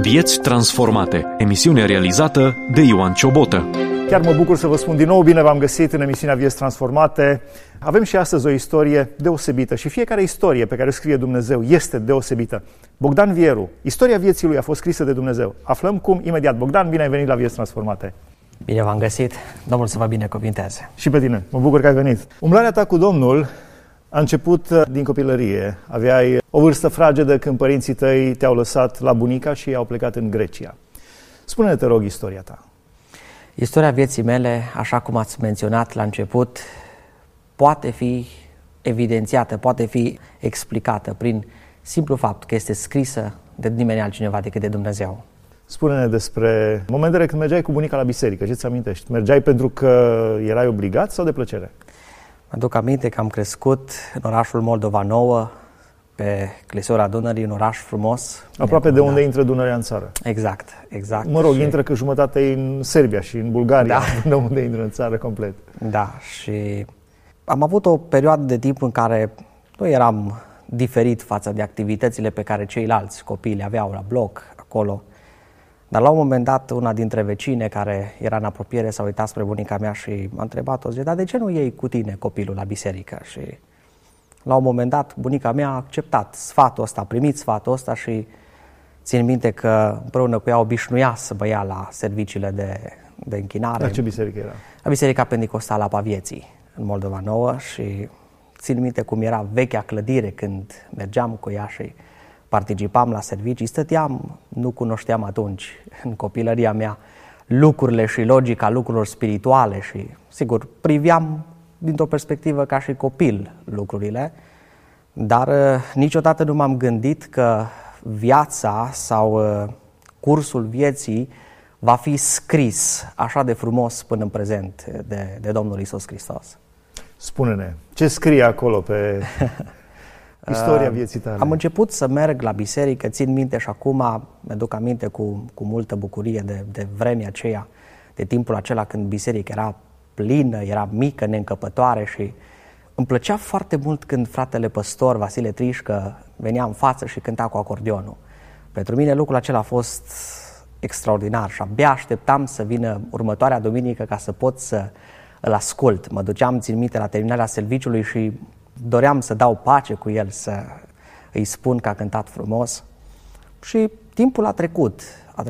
Vieți transformate, emisiune realizată de Ioan Ciobotă. Chiar mă bucur să vă spun din nou, bine v-am găsit în emisiunea Vieți transformate. Avem și astăzi o istorie deosebită și fiecare istorie pe care o scrie Dumnezeu este deosebită. Bogdan Vieru, istoria vieții lui a fost scrisă de Dumnezeu. Aflăm cum imediat. Bogdan, bine ai venit la Vieți transformate. Bine v-am găsit, Domnul să vă binecuvinteze. Și pe tine, mă bucur că ai venit. Umblarea ta cu Domnul a început din copilărie. Aveai o vârstă fragedă când părinții tăi te-au lăsat la bunica și au plecat în Grecia. Spune-ne, te rog, istoria ta. Istoria vieții mele, așa cum ați menționat la început, poate fi evidențiată, poate fi explicată prin simplu fapt că este scrisă de nimeni altcineva decât de Dumnezeu. Spune-ne despre momentele când mergeai cu bunica la biserică. Ce-ți amintești? Mergeai pentru că erai obligat sau de plăcere? Mă aduc aminte că am crescut în orașul Moldova Nouă, pe Clisura Dunării, un oraș frumos. Aproape de unde intră Dunărea în țară. Exact. Mă rog, intră că jumătate e în Serbia și în Bulgaria, de unde intră în țară complet. Da, și am avut o perioadă de timp în care nu eram diferit față de activitățile pe care ceilalți copii le aveau la bloc, acolo. Dar la un moment dat, una dintre vecine care era în apropiere s-a uitat spre bunica mea și m-a întrebat-o, zice, dar de ce nu iei cu tine copilul la biserică? Și la un moment dat, bunica mea a acceptat sfatul ăsta, a primit sfatul ăsta și țin minte că împreună cu ea obișnuia să mă ia la serviciile de închinare. La ce biserică era? La Biserica Pentecostală a Pavieții, în Moldova Nouă, și țin minte cum era vechea clădire când mergeam cu ea și participam la servicii, stăteam, nu cunoșteam atunci, în copilăria mea, lucrurile și logica lucrurilor spirituale și, sigur, priveam dintr-o perspectivă ca și copil lucrurile, dar niciodată nu m-am gândit că viața sau cursul vieții va fi scris așa de frumos până în prezent de Domnul Iisus Hristos. Spune-ne, ce scrie acolo pe istoria vieții tale? Am început să merg la biserică, țin minte și acum mi-aduc aminte cu multă bucurie de vremea aceea, de timpul acela când biserica era plină, era mică, neîncăpătoare și îmi plăcea foarte mult când fratele păstor Vasile Trișcă venea în față și cânta cu acordionul. Pentru mine lucrul acela a fost extraordinar și abia așteptam să vină următoarea duminică ca să pot să îl ascult. Mă duceam, țin minte, la terminarea serviciului și doream să dau pace cu el, să îi spun că a cântat frumos. Și timpul a trecut.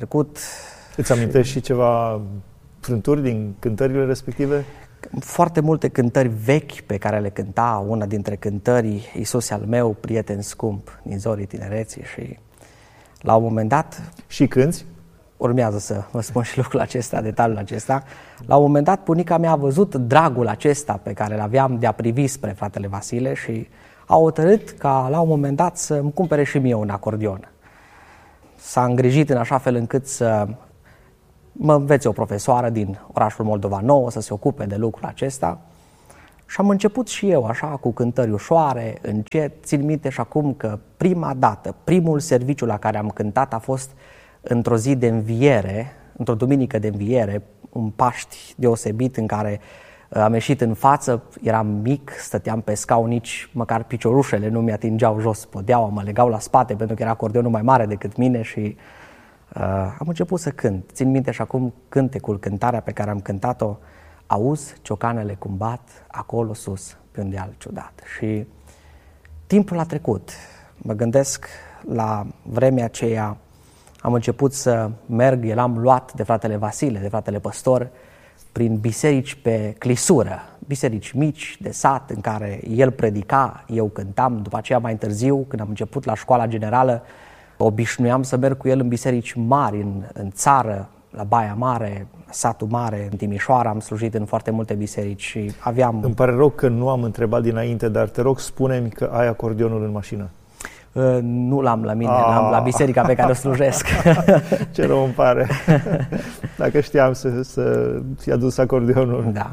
Îți amintești și ceva frânturi din cântările respective? Foarte multe cântări vechi pe care le cânta, una dintre cântări, Iisus al meu, prieten scump, din zorii tinereții, și la un moment dat... Și cânți? Urmează să vă spun și lucrul acesta, detaliul acesta. La un moment dat, bunica mea a văzut dragul acesta pe care l-aveam de a privi spre fratele Vasile și a hotărât ca la un moment dat să îmi cumpere și mie un acordion. S-a îngrijit în așa fel încât să mă învețe o profesoară din orașul Moldova Nouă să se ocupe de lucrul acesta și am început și eu așa cu cântări ușoare, încet. Țin minte și acum că prima dată, primul serviciu la care am cântat a fost într-o zi de înviere, într-o duminică de înviere, un Paști deosebit în care am ieșit în față, eram mic, stăteam pe scaun, nici măcar piciorușele nu mi-atingeau jos podeaua, mă legau la spate pentru că era acordeonul mai mare decât mine și am început să cânt. Țin minte și acum cântecul, cântarea pe care am cântat-o, auzi ciocanele cum bat acolo sus, pe un deal ciudat. Și timpul a trecut. Mă gândesc la vremea aceea, am început să merg, eram luat de fratele Vasile, de fratele păstor, prin biserici pe clisură, biserici mici de sat în care el predica, eu cântam. După aceea mai târziu, când am început la școala generală, obișnuiam să merg cu el în biserici mari, în țară, la Baia Mare, satul mare, în Timișoara, am slujit în foarte multe biserici și aveam... Îmi pare rău că nu am întrebat dinainte, dar te rog, spune-mi că ai acordeonul în mașină. Nu l-am la mine, l-am la biserica pe care o slujesc. Ce rău îmi pare. Dacă știam să fi adus acordeonul. Da.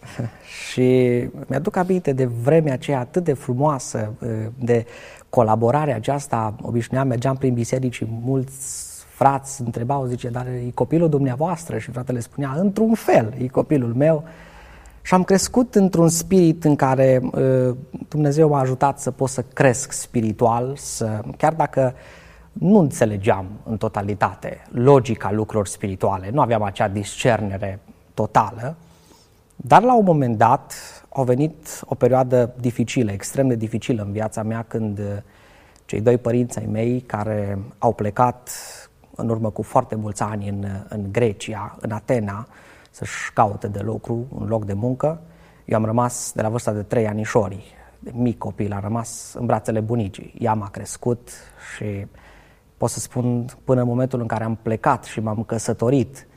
Și mi-aduc aminte de vremea aceea atât de frumoasă, de colaborarea aceasta. Obișnuiam, mergeam prin biserici și mulți frați întrebau, zice, dar e copilul dumneavoastră? Și fratele spunea, într-un fel, e copilul meu. Și am crescut într-un spirit în care Dumnezeu m-a ajutat să pot să cresc spiritual, chiar dacă nu înțelegeam în totalitate logica lucrurilor spirituale, nu aveam acea discernere totală, dar la un moment dat a venit o perioadă dificilă, extrem de dificilă în viața mea, când cei doi părinți ai mei, care au plecat în urmă cu foarte mulți ani în Grecia, în Atena, să-și caute de lucru, un loc de muncă. Eu am rămas de la vârsta de 3 anișori, de mic copil, am rămas în brațele bunicii. Ea m-a crescut și pot să spun până în momentul în care am plecat și m-am căsătorit,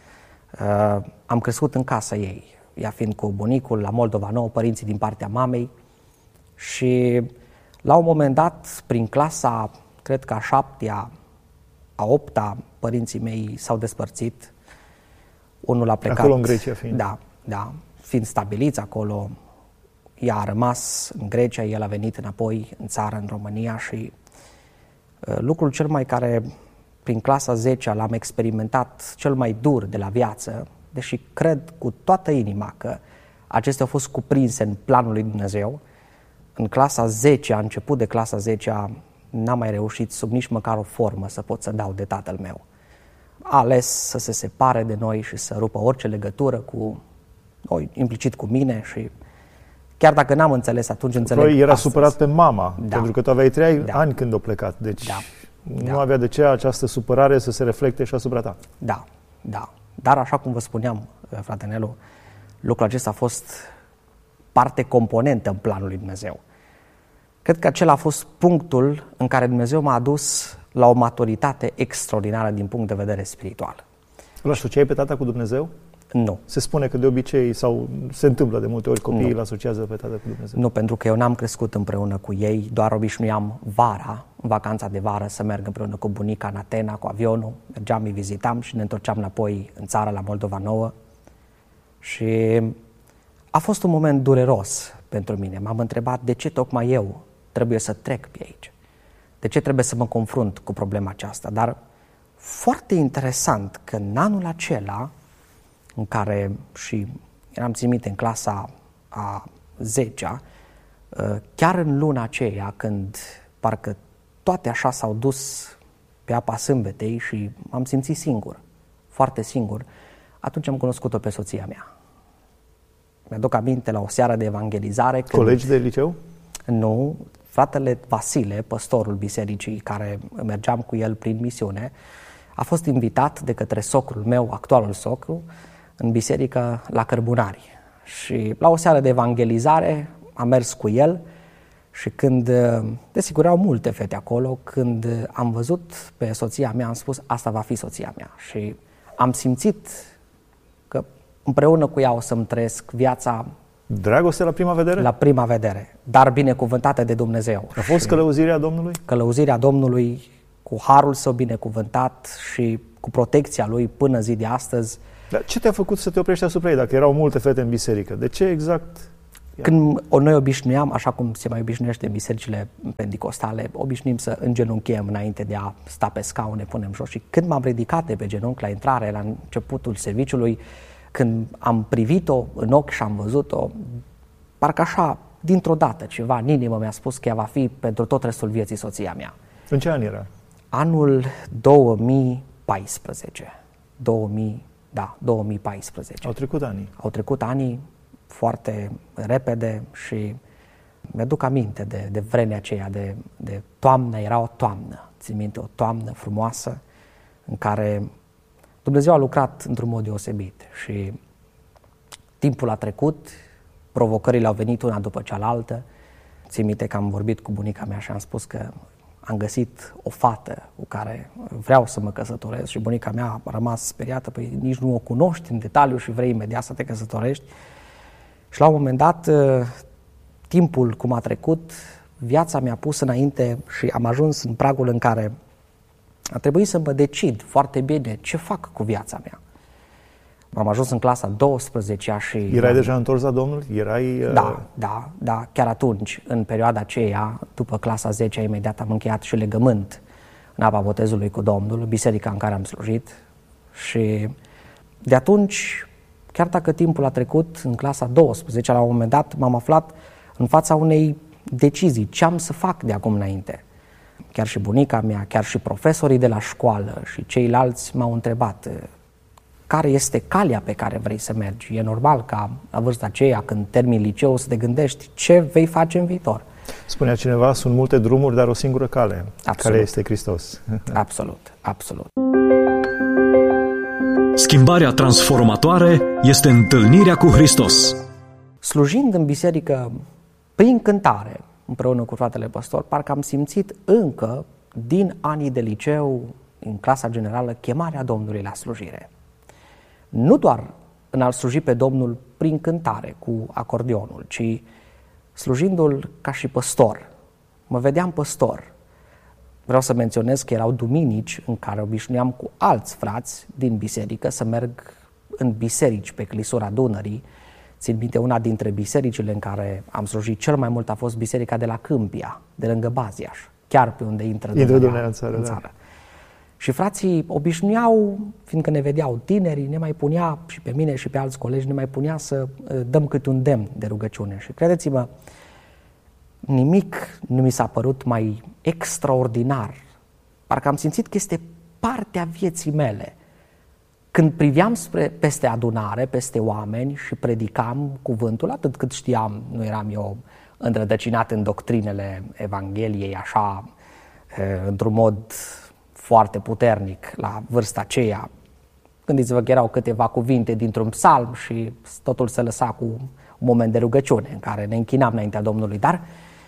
am crescut în casa ei, ea fiind cu bunicul la Moldova Nouă, părinții din partea mamei. Și la un moment dat, prin clasa, cred că a 7-a, a 8-a, părinții mei s-au despărțit. Unul a plecat. Acolo în Grecia fiind. Da, fiind stabiliți acolo. Ea a rămas în Grecia, el a venit înapoi în țară, în România, și lucrul cel mai care prin clasa 10-a l-am experimentat cel mai dur de la viață, deși cred cu toată inima că acestea au fost cuprinse în planul lui Dumnezeu, în clasa 10-a, început de clasa 10-a, n-am mai reușit sub nici măcar o formă să pot să dau de tatăl meu. A ales să se separe de noi și să rupă orice legătură cu noi, implicit cu mine, și chiar dacă n-am înțeles atunci, înțeleg Probabil era astăzi. supărat pe mama, Da. pentru că tu aveai 3 Da. ani când a plecat, deci Da. nu avea de ce această supărare să se reflecte și asupra ta. Da. Dar așa cum vă spuneam, frate Nelu, lucrul acesta a fost parte componentă în planul lui Dumnezeu. Cred că acela a fost punctul în care Dumnezeu m-a adus la o maturitate extraordinară din punct de vedere spiritual. Îl asociai pe tata cu Dumnezeu? Nu. Se spune că de obicei, sau se întâmplă de multe ori, copiii îl asociază pe tata cu Dumnezeu. Nu, pentru că eu n-am crescut împreună cu ei, doar obișnuiam vara, în vacanța de vară, să merg împreună cu bunica în Atena, cu avionul, mergeam, îi vizitam și ne întorceam înapoi în țară, la Moldova Nouă. Și a fost un moment dureros pentru mine. M-am întrebat de ce tocmai eu trebuie să trec pe aici. De ce trebuie să mă confrunt cu problema aceasta? Dar foarte interesant că în anul acela, în care și eram ținut minte în clasa a 10-a, chiar în luna aceea, când parcă toate așa s-au dus pe apa sâmbetei și m-am simțit singur, foarte singur, atunci am cunoscut-o pe soția mea. Mi-aduc aminte la o seară de evangelizare. Colegi de liceu? Nu, fratele Vasile, păstorul bisericii, care mergeam cu el prin misiune, a fost invitat de către socrul meu, actualul socru, în biserică la Cărbunari. Și la o seară de evangelizare am mers cu el și când, desigur, erau multe fete acolo, când am văzut pe soția mea, am spus, asta va fi soția mea. Și am simțit că împreună cu ea o să-mi trăiesc viața. Dragoste la prima vedere? La prima vedere, dar binecuvântată de Dumnezeu. A fost călăuzirea Domnului? Călăuzirea Domnului, cu harul său binecuvântat și cu protecția lui până zi de astăzi. Dar ce te-a făcut să te oprești asupra ei, dacă erau multe fete în biserică? De ce exact? Când noi obișnuiam, așa cum se mai obișnuiește în bisericile pentecostale, obișnuim să îngenunchem înainte de a sta pe scaun, ne punem jos. Și când m-am ridicat de pe genunchi la intrare, la începutul serviciului, când am privit-o în ochi și am văzut-o, parcă așa, dintr-o dată, ceva în inimă mi-a spus că ea va fi pentru tot restul vieții soția mea. În ce an era? Anul 2014. 2014. Au trecut ani. Au trecut ani foarte repede și mi-aduc aminte de vremea aceea, de toamnă, era o toamnă, țin minte, o toamnă frumoasă în care Dumnezeu a lucrat într-un mod deosebit și timpul a trecut, provocările au venit una după cealaltă. Țin minte că am vorbit cu bunica mea și am spus că am găsit o fată cu care vreau să mă căsătoresc și bunica mea a rămas speriată, păi nici nu o cunoști în detaliu și vrei imediat să te căsătorești. Și la un moment dat, timpul cum a trecut, viața mi-a pus înainte și am ajuns în pragul în care a trebuit să mă decid foarte bine ce fac cu viața mea. Am ajuns în clasa 12-a și... Erai deja întors la Domnul? Da, chiar atunci, în perioada aceea, după clasa 10-a, imediat am încheiat și legământ în apa botezului cu Domnul, biserica în care am slujit. Și de atunci, chiar dacă timpul a trecut, în clasa 12-a, la un moment dat, m-am aflat în fața unei decizii. Ce am să fac de acum înainte? Chiar și bunica mea, chiar și profesorii de la școală și ceilalți m-au întrebat care este calea pe care vrei să mergi. E normal ca la vârsta aceea, când termini liceul, să te gândești ce vei face în viitor. Spunea cineva, sunt multe drumuri, dar o singură cale. Absolut. Care este Hristos. Absolut, absolut. Schimbarea transformatoare este întâlnirea cu Hristos. Slujind în biserică prin cântare, împreună cu fratele păstor, parcă am simțit încă din anii de liceu, în clasa generală, chemarea Domnului la slujire. Nu doar în a-L sluji pe Domnul prin cântare cu acordeonul, ci slujindu-L ca și păstor. Mă vedeam păstor. Vreau să menționez că erau duminici în care obișnuiam cu alți frați din biserică să merg în biserici pe clisura Dunării. Țin minte, una dintre bisericile în care am slujit cel mai mult a fost biserica de la Câmpia, de lângă Baziaș, chiar pe unde intră Dunărea în țară. Da. Și frații obișnuiau, fiindcă ne vedeau tinerii, ne mai punea, și pe mine și pe alți colegi, ne mai punea să dăm câte un demn de rugăciune. Și credeți-mă, nimic nu mi s-a părut mai extraordinar. Parcă am simțit că este partea vieții mele. Când priveam peste adunare, peste oameni și predicam cuvântul, atât cât știam, nu eram eu înrădăcinat în doctrinele Evangheliei, așa, într-un mod foarte puternic la vârsta aceea. Gândiți-vă că erau câteva cuvinte dintr-un psalm și totul se lăsa cu un moment de rugăciune în care ne închinam înaintea Domnului, dar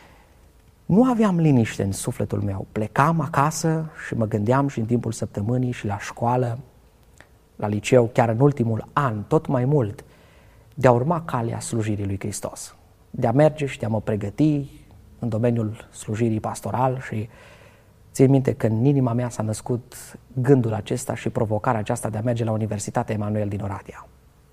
nu aveam liniște în sufletul meu. Plecam acasă și mă gândeam și în timpul săptămânii și la școală, la liceu, chiar în ultimul an, tot mai mult, de a urma calea slujirii lui Hristos, de a merge și de a mă pregăti în domeniul slujirii pastoral. Și țin minte că în inima mea s-a născut gândul acesta și provocarea aceasta de a merge la Universitatea Emanuel din Oradea,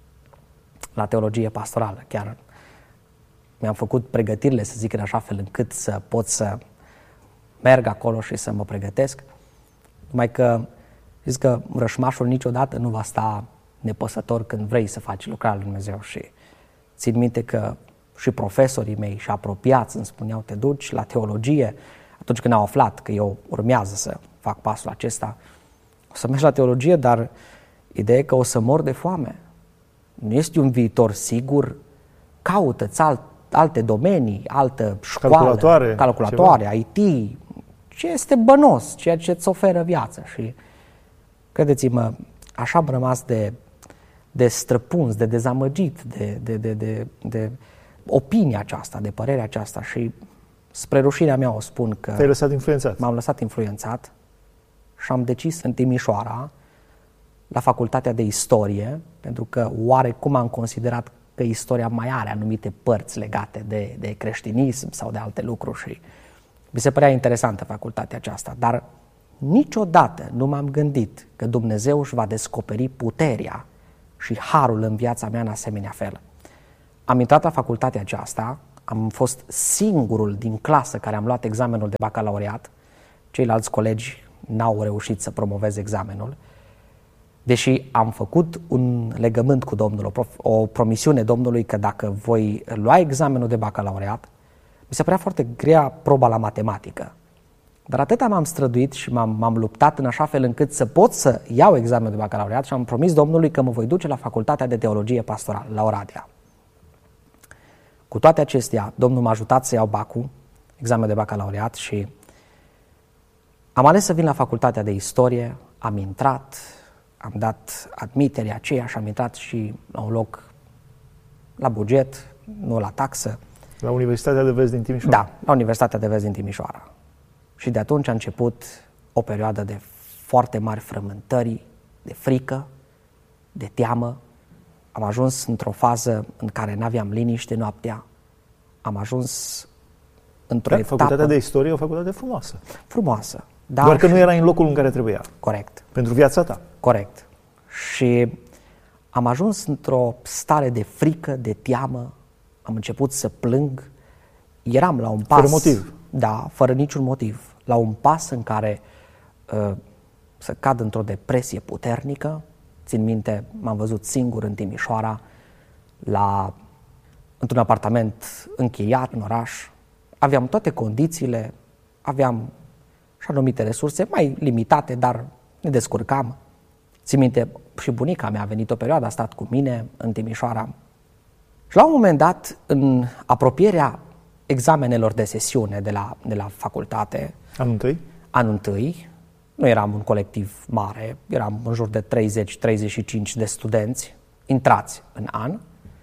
la teologie pastorală. Chiar mi-am făcut pregătirile, să zic în așa fel încât să pot să merg acolo și să mă pregătesc, numai că zic că rășmașul niciodată nu va sta nepăsător când vrei să faci lucrarea lui Dumnezeu. Și țin minte că și profesorii mei și apropiați îmi spuneau, te duci la teologie. Atunci când au aflat că eu urmează să fac pasul acesta, o să merg la teologie, dar ideea e că o să mor de foame. Nu este un viitor sigur, caută-ți alte domenii, altă școală, calculatoare, IT, ce este bănos, ceea ce îți oferă viață. Și credeți-mă, așa am rămas de străpuns, de dezamăgit, de opinia aceasta, de părerea aceasta. Și spre rușinea mea o spun că te-ai lăsat influențat. M-am lăsat influențat și am decis în Timișoara, la facultatea de istorie, pentru că oarecum am considerat că istoria mai are anumite părți legate de creștinism sau de alte lucruri și mi se părea interesantă facultatea aceasta, dar niciodată nu m-am gândit că Dumnezeu își va descoperi puterea și harul în viața mea în asemenea fel. Am intrat la facultatea aceasta, am fost singurul din clasă care am luat examenul de bacalaureat, ceilalți colegi n-au reușit să promoveze examenul, deși am făcut un legământ cu Domnul, o promisiune Domnului că dacă voi lua examenul de bacalaureat, mi se părea foarte grea proba la matematică. Dar atâta m-am străduit și m-am luptat în așa fel încât să pot să iau examenul de bacalaureat și am promis Domnului că mă voi duce la Facultatea de Teologie Pastorală, la Oradea. Cu toate acestea, Domnul m-a ajutat să iau bacul, examenul de bacalaureat, și am ales să vin la Facultatea de Istorie, am intrat, am dat admiterea aceea și am intrat și la un loc la buget, nu la taxă. La Universitatea de Vest din Timișoara? Da, la Universitatea de Vest din Timișoara. Și de atunci a început o perioadă de foarte mari frământări, de frică, de teamă. Am ajuns într-o fază în care n-aveam liniște noaptea. Am ajuns într-o etapă... Facultatea de Istorie e o facultate frumoasă. Frumoasă. Doar că nu era în locul în care trebuia. Corect. Pentru viața ta. Corect. Și am ajuns într-o stare de frică, de teamă. Am început să plâng. Eram la un pas... Fără motiv. Da, fără niciun motiv. La un pas în care să cad într-o depresie puternică. Țin minte, m-am văzut singur în Timișoara, într-un apartament încheiat în oraș. Aveam toate condițiile, aveam așa numite resurse mai limitate, dar ne descurcam. Țin minte, și bunica mea a venit o perioadă, a stat cu mine în Timișoara. Și la un moment dat, în apropierea examenelor de sesiune de la facultate, anul întâi, nu eram un colectiv mare, eram în jur de 30-35 de studenți intrați în an.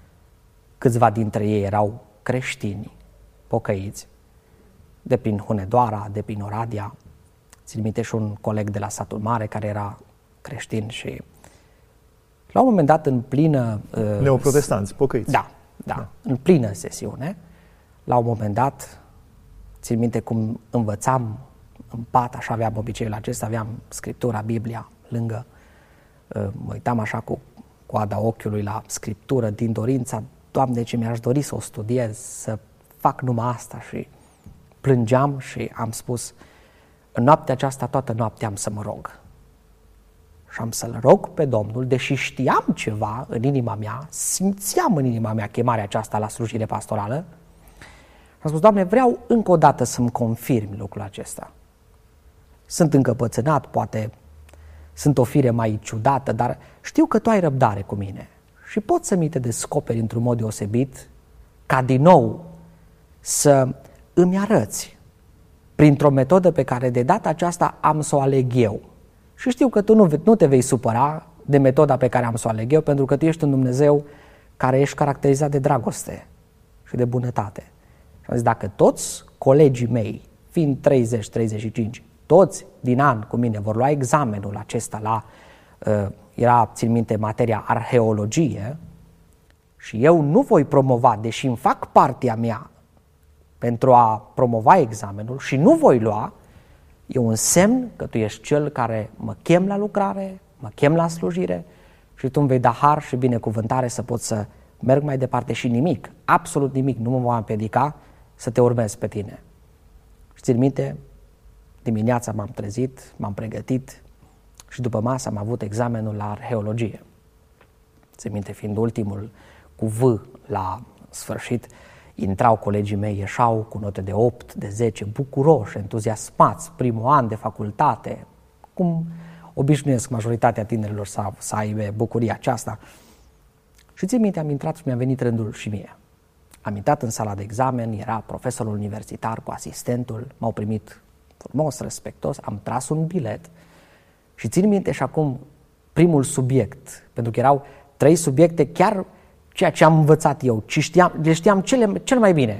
Câțiva dintre ei erau creștini, pocăiți, de prin Hunedoara, de prin Oradea. Țin minte și un coleg de la satul mare care era creștin și la un moment dat în plină... Neoprotestanți, pocăiți. Da, în plină sesiune, la un moment dat, țin minte cum învățam în pat, așa aveam obiceiul acesta, aveam Scriptura, Biblia lângă, mă uitam așa cu coada ochiului la Scriptură din dorința, Doamne, ce mi-aș dori să o studiez, să fac numai asta și plângeam și am spus, în noaptea aceasta, toată noaptea am să mă rog. Și am să-L rog pe Domnul, deși știam ceva în inima mea, simțeam în inima mea chemarea aceasta la slujire pastorală, am spus, Doamne, vreau încă o dată să-mi confirmi lucrul acesta. Sunt încăpățânat, poate sunt o fire mai ciudată, dar știu că Tu ai răbdare cu mine și pot să mi te descoperi într-un mod deosebit ca din nou să îmi arăți printr-o metodă pe care de data aceasta am să o aleg eu. Și știu că Tu nu te vei supăra de metoda pe care am să o aleg eu, pentru că Tu ești un Dumnezeu care ești caracterizat de dragoste și de bunătate. Și am zis, dacă toți colegii mei, fiind 30-35, toți din an cu mine vor lua examenul acesta era, țin minte, materia arheologie, și eu nu voi promova, deși îmi fac partea mea pentru a promova examenul și nu voi lua, e un semn că Tu ești Cel care mă chem la lucrare, mă chem la slujire și Tu îmi vei da har și binecuvântare să pot să merg mai departe și nimic, absolut nimic, nu mă va împiedica să Te urmez pe Tine. Și țin minte, dimineața m-am trezit, m-am pregătit și după masă am avut examenul la arheologie. Țin minte, fiind ultimul cu V la sfârșit, intrau colegii mei, ieșau cu note de 8, de 10, bucuroși, entuziasmați, primul an de facultate, cum obișnuiesc majoritatea tinerilor să aibă bucuria aceasta. Și țin minte, am intrat și mi-a venit rândul și mie. Am intrat în sala de examen, era profesorul universitar cu asistentul, m-au primit frumos, respectos, am tras un bilet și țin minte și acum primul subiect, pentru că erau 3 subiecte, chiar ceea ce am învățat eu, le știam cel mai bine.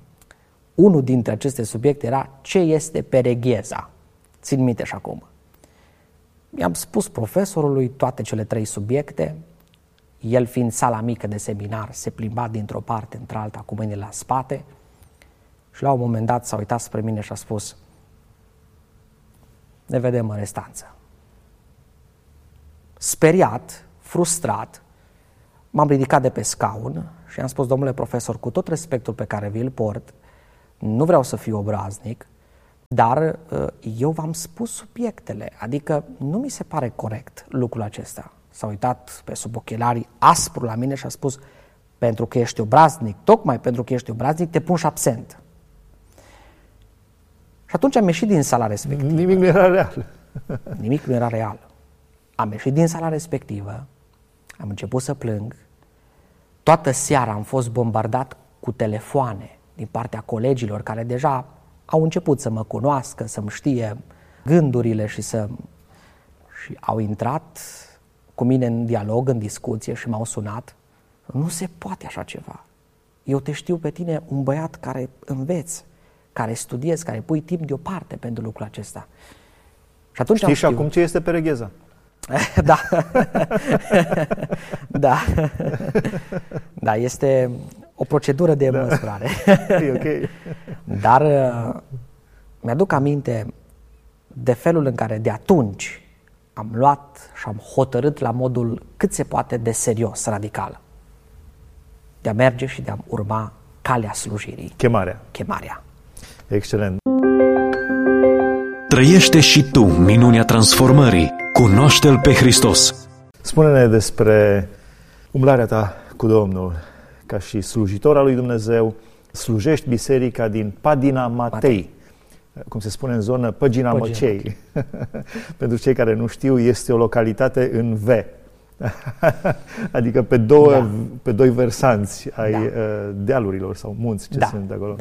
Unul dintre aceste subiecte era ce este peregheza. Țin minte și acum. I-am spus profesorului toate cele 3 subiecte, el fiind sala mică de seminar, se plimba dintr-o parte într-alta cu mâinile la spate și la un moment dat s-a uitat spre mine și a spus, ne vedem în restanță. Speriat, frustrat, m-am ridicat de pe scaun și am spus, domnule profesor, cu tot respectul pe care vi-l port, nu vreau să fiu obraznic, dar eu v-am spus subiectele, adică nu mi se pare corect lucrul acesta. S-a uitat pe sub ochelarii aspru la mine și a spus, pentru că ești obraznic, tocmai pentru că ești obraznic, te pun și absent. Și atunci am ieșit din sala respectivă. Nimic nu era real. Nimic nu era real. Am ieșit din sala respectivă, am început să plâng, toată seara am fost bombardat cu telefoane din partea colegilor care deja au început să mă cunoască, să-mi știe gândurile și au intrat cu mine în dialog, în discuție și m-au sunat. Nu se poate așa ceva. Eu te știu pe tine un băiat care înveți, care studiezi, care pui timp deoparte pentru lucrul acesta. Și atunci știi și acum ce este peregheza? Da. Da. Da, este o procedură de măsurare. E ok. Dar mi-aduc aminte de felul în care de atunci am luat și am hotărât la modul cât se poate de serios, radical, de a merge și de a urma calea slujirii. Chemarea. Excelent. Trăiește și tu minunea transformării. Cunoaște-L pe Hristos. Spune-ne despre umblarea ta cu Domnul. Ca și slujitor al lui Dumnezeu, slujești biserica din Padina Matei. cum se spune în zonă, Păgina Măcei. Pentru cei care nu știu, este o localitate în V. Adică pe doi versanți ai dealurilor sau munți ce sunt acolo.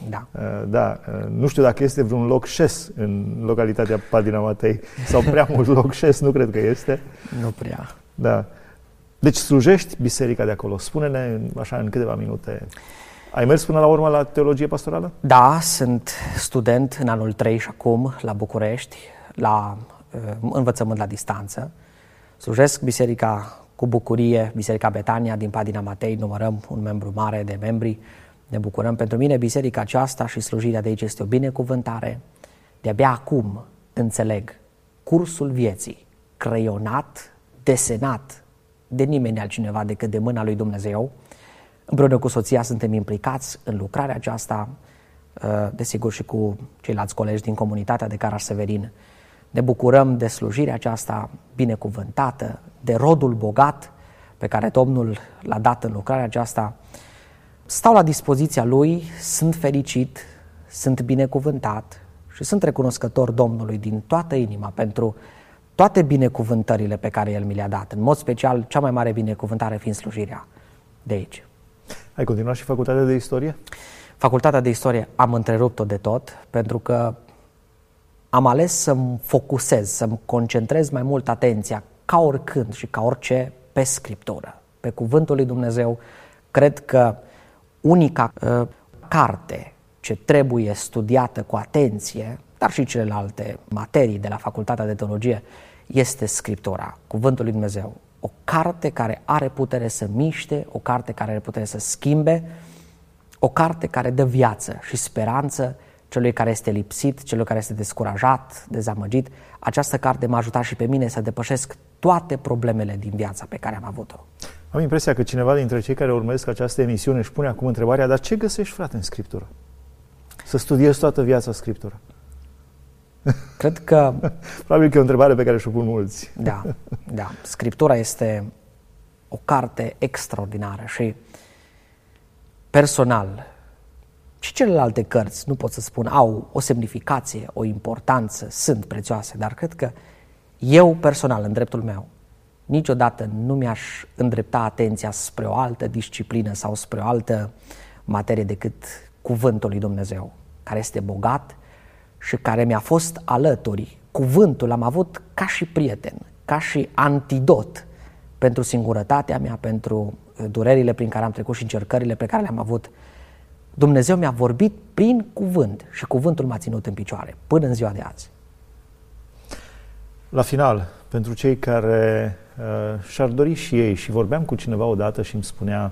Nu știu dacă este vreun loc șes în localitatea Păgina Matei sau prea mult loc șes, nu cred că este. Nu prea. Da. Deci slujești biserica de acolo. Spune-ne așa în câteva minute. Ai mers până la urmă la teologie pastorală? Da, sunt student în anul 3 și acum la București, la învățământ la distanță. Slujesc biserica cu bucurie, Biserica Betania din Păgina Matei, numărăm un membru mare de membri, ne bucurăm. Pentru mine biserica aceasta și slujirea de aici este o binecuvântare. De-abia acum înțeleg cursul vieții, creionat, desenat de nimeni altcineva decât de mâna lui Dumnezeu. Împreună cu soția suntem implicați în lucrarea aceasta, desigur și cu ceilalți colegi din comunitatea de Caraș Severin. Ne bucurăm de slujirea aceasta binecuvântată, de rodul bogat pe care Domnul l-a dat în lucrarea aceasta. Stau la dispoziția Lui, sunt fericit, sunt binecuvântat și sunt recunoscător Domnului din toată inima pentru toate binecuvântările pe care El mi le-a dat. În mod special, cea mai mare binecuvântare fiind slujirea de aici. Ai continuat și facultatea de istorie? Facultatea de istorie am întrerupt-o de tot pentru că am ales să-mi focusez, să-mi concentrez mai mult atenția, ca oricând și ca orice, pe Scriptură, pe Cuvântul lui Dumnezeu. Cred că unica carte ce trebuie studiată cu atenție, dar și celelalte materii de la Facultatea de Teologie, este Scriptura, Cuvântul lui Dumnezeu. O carte care are putere să miște, o carte care are putere să schimbe, o carte care dă viață și speranță celui care este lipsit, celui care este descurajat, dezamăgit. Această carte m-a ajutat și pe mine să depășesc toate problemele din viața pe care am avut-o. Am impresia că cineva dintre cei care urmăresc această emisiune își pune acum întrebarea, dar ce găsești, frate, în Scriptură? Să studiezi toată viața Scriptura. Cred că... Probabil că e o întrebare pe care și-o pun mulți. Da. Scriptura este o carte extraordinară și personal și celelalte cărți, nu pot să spun, au o semnificație, o importanță, sunt prețioase, dar cred că eu personal, în dreptul meu, niciodată nu mi-aș îndrepta atenția spre o altă disciplină sau spre o altă materie decât Cuvântul lui Dumnezeu, care este bogat și care mi-a fost alături. Cuvântul l-am avut ca și prieten, ca și antidot pentru singurătatea mea, pentru durerile prin care am trecut și încercările pe care le-am avut. Dumnezeu mi-a vorbit prin cuvânt și cuvântul m-a ținut în picioare până în ziua de azi. La final, pentru cei care și-ar dori și ei, și vorbeam cu cineva odată și îmi spunea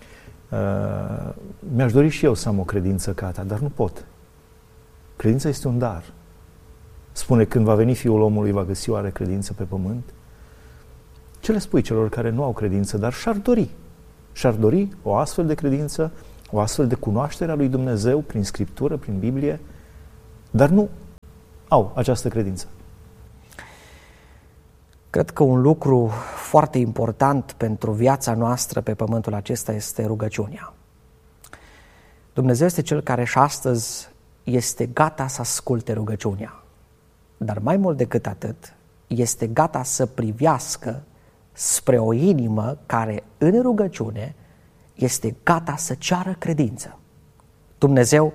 mi-aș dori și eu să am o credință ca ta, dar nu pot. Credința este un dar. Spune, când va veni Fiul omului, va găsi oare credință pe pământ? Ce le spui celor care nu au credință, dar și-ar dori? Și-ar dori o astfel de credință, o astfel de cunoaștere a lui Dumnezeu prin Scriptură, prin Biblie, dar nu au această credință. Cred că un lucru foarte important pentru viața noastră pe pământul acesta este rugăciunea. Dumnezeu este Cel care și astăzi este gata să asculte rugăciunea, dar mai mult decât atât, este gata să privească spre o inimă care în rugăciune este gata să ceară credință. Dumnezeu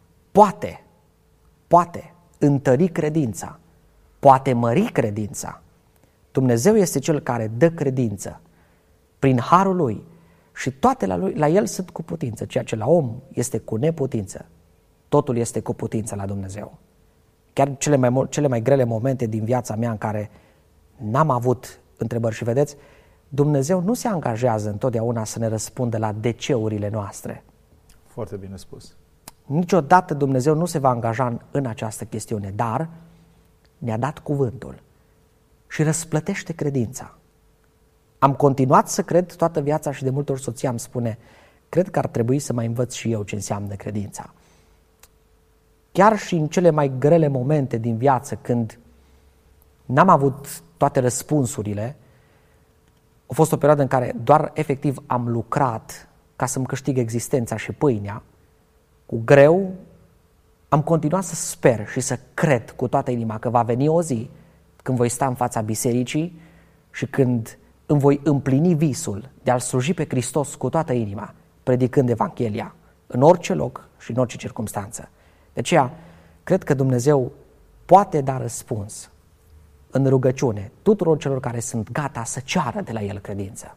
poate întări credința, poate mări credința. Dumnezeu este Cel care dă credință prin harul Lui și toate la El sunt cu putință, ceea ce la om este cu neputință. Totul este cu putință la Dumnezeu. Chiar cele mai grele momente din viața mea în care n-am avut întrebări și vedeți, Dumnezeu nu se angajează întotdeauna să ne răspundă la de-ceurile noastre. Foarte bine spus. Niciodată Dumnezeu nu se va angaja în această chestiune, dar ne-a dat cuvântul și răsplătește credința. Am continuat să cred toată viața și de multe ori soția îmi spune, cred că ar trebui să mai învăț și eu ce înseamnă credința. Chiar și în cele mai grele momente din viață, când n-am avut toate răspunsurile, a fost o perioadă în care doar efectiv am lucrat ca să-mi câștig existența și pâinea, cu greu, am continuat să sper și să cred cu toată inima că va veni o zi când voi sta în fața bisericii și când îmi voi împlini visul de a-L sluji pe Hristos cu toată inima, predicând Evanghelia, în orice loc și în orice circunstanță. De aceea, cred că Dumnezeu poate da răspuns în rugăciune tuturor celor care sunt gata să ceară de la El credință.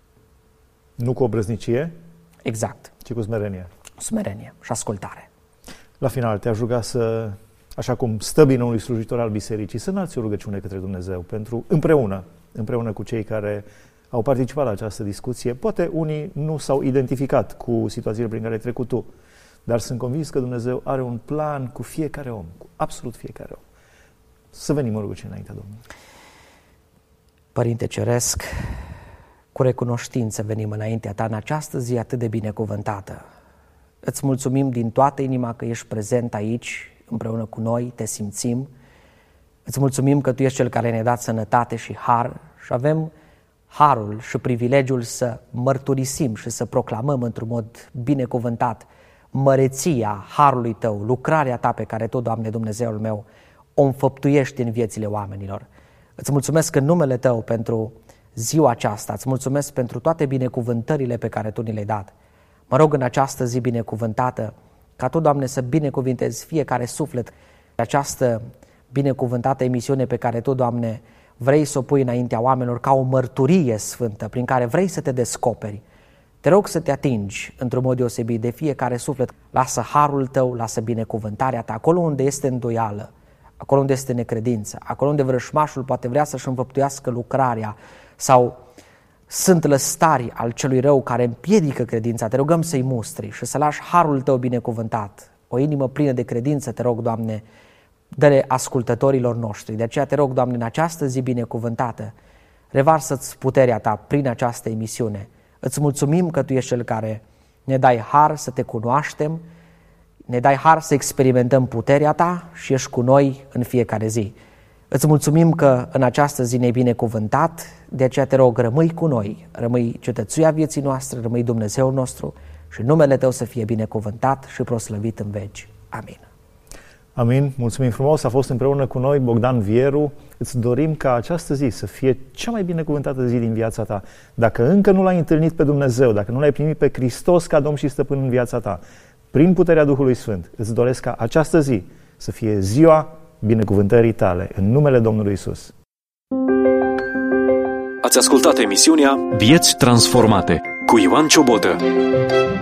Nu cu obrăznicie, Exact. ci cu smerenie. Smerenie și ascultare. La final, te-aș ruga să, așa cum stă bine unui slujitor al bisericii, să înalți o rugăciune către Dumnezeu pentru împreună cu cei care au participat la această discuție. Poate unii nu s-au identificat cu situațiile prin care ai trecut tu, dar sunt convins că Dumnezeu are un plan cu fiecare om, cu absolut fiecare om. Să venim în rugăciune înaintea Domnului. Părinte Ceresc, cu recunoștință venim înaintea Ta în această zi atât de binecuvântată. Îți mulțumim din toată inima că ești prezent aici împreună cu noi, te simțim. Îți mulțumim că Tu ești Cel care ne-a dat sănătate și har și avem harul și privilegiul să mărturisim și să proclamăm într-un mod binecuvântat măreția harului Tău, lucrarea Ta pe care Tu, Doamne Dumnezeul meu, o înfăptuiești în viețile oamenilor. Îți mulțumesc în numele Tău pentru ziua aceasta, îți mulțumesc pentru toate binecuvântările pe care Tu ni le-ai dat. Mă rog în această zi binecuvântată ca Tu, Doamne, să binecuvintezi fiecare suflet, această binecuvântată emisiune pe care Tu, Doamne, vrei să o pui înaintea oamenilor ca o mărturie sfântă prin care vrei să Te descoperi. Te rog să Te atingi într-un mod deosebit de fiecare suflet. Lasă harul Tău, lasă binecuvântarea Ta, acolo unde este îndoială, acolo unde este necredință, acolo unde vrășmașul poate vrea să-și înfăptuiască lucrarea sau sunt lăstari al celui rău care împiedică credința. Te rugăm să-i mustri și să lași harul Tău binecuvântat, o inimă plină de credință, Te rog, Doamne, dă-le ascultătorilor noștri. De aceea Te rog, Doamne, în această zi binecuvântată, revarsă-ți puterea Ta prin această emisiune. Îți mulțumim că Tu ești Cel care ne dai har să Te cunoaștem, ne dai har să experimentăm puterea Ta și ești cu noi în fiecare zi. Îți mulțumim că în această zi ne-ai binecuvântat, de aceea Te rog, rămâi cu noi, rămâi cetățuia vieții noastre, rămâi Dumnezeul nostru și numele Tău să fie binecuvântat și proslăvit în veci. Amin. Amin. Mulțumim frumos. A fost împreună cu noi Bogdan Vieru. Îți dorim ca această zi să fie cea mai binecuvântată zi din viața ta. Dacă încă nu L-ai întâlnit pe Dumnezeu, dacă nu L-ai primit pe Hristos ca Domn și Stăpân în viața ta, prin puterea Duhului Sfânt, îți doresc ca această zi să fie ziua binecuvântării tale, în numele Domnului Isus. Ați ascultat emisiunea Vieți transformate cu Ioan Ciobotă.